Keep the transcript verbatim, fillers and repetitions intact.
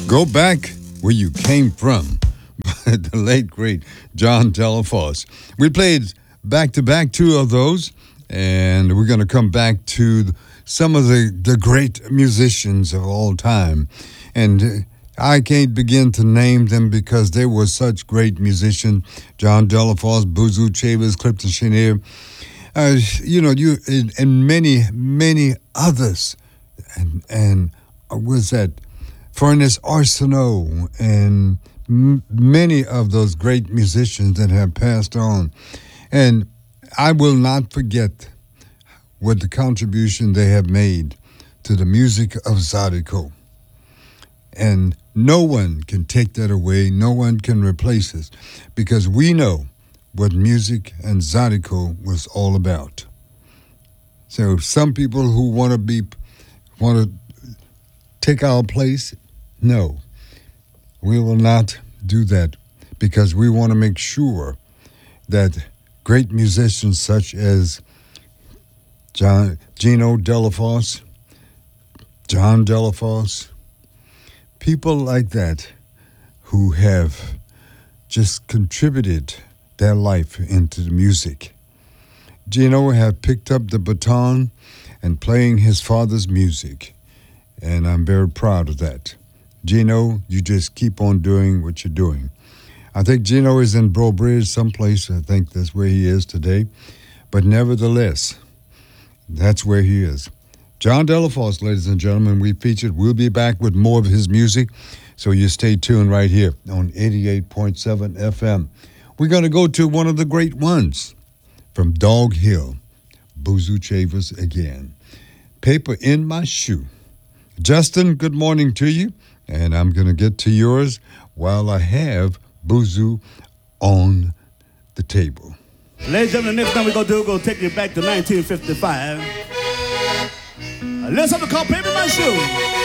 Go back where you came from. The late, great John Delafosse. We played back to back two of those, and we're going to come back to some of the, the great musicians of all time. And uh, I can't begin to name them because they were such great musicians. John Delafosse, Boozoo Chavis, Clifton Chenier, uh, you know, you and, and many, many others. And, and uh, was that Furnace Arsenault and m- many of those great musicians that have passed on. And I will not forget what the contribution they have made to the music of Zydeco. And no one can take that away. No one can replace it because we know what music and Zydeco was all about. So some people who want to be, want to take our place, no, we will not do that because we want to make sure that great musicians such as John, Gino Delafosse, John Delafosse, people like that who have just contributed their life into the music. Gino had picked up the baton and playing his father's music, and I'm very proud of that. Gino, you just keep on doing what you're doing. I think Gino is in Breaux Bridge someplace. I think that's where he is today. But nevertheless, that's where he is. John Delafosse, ladies and gentlemen, we featured. We'll be back with more of his music, so you stay tuned right here on eighty-eight point seven F M. We're going to go to one of the great ones from Dog Hill, Boozoo Chavis again. Paper in My Shoe. Justin, good morning to you, and I'm going to get to yours while I have Boozoo on the table. Ladies and gentlemen, the next thing we're going to do, we're going to take you back to nineteen fifty-five. Uh, let's have a call, Paper in My Shoe.